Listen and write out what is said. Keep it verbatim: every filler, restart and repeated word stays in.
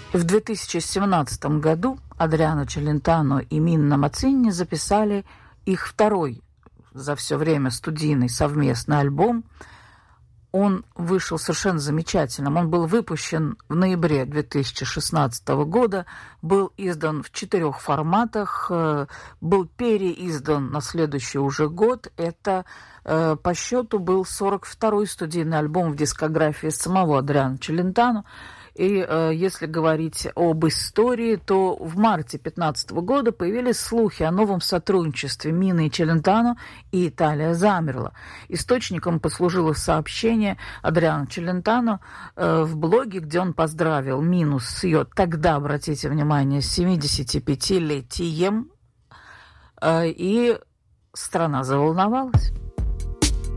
В две тысячи семнадцатом году Адриано Челентано и Минна Мацини записали их второй за все время студийный совместный альбом. Он вышел совершенно замечательным. Он был выпущен в ноябре две тысячи шестнадцатого года, был издан в четырех форматах, был переиздан на следующий уже год. Это по счету был сорок второй студийный альбом в дискографии самого Адриано Челентано. И э, если говорить об истории, то в марте две тысячи пятнадцатого года появились слухи о новом сотрудничестве Мины и Челентано, и Италия замерла. Источником послужило сообщение Адриано Челентано э, в блоге, где он поздравил Мину с ее, тогда, обратите внимание, семидесятипятилетием, э, и страна заволновалась.